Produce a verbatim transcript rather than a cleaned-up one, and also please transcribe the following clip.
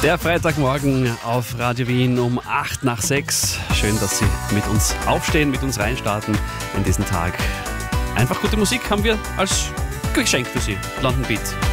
Der Freitagmorgen auf Radio Wien um acht nach sechs. Schön, dass Sie mit uns aufstehen, mit uns reinstarten in diesen Tag. Einfach gute Musik haben wir als Geschenk für Sie. London Beat.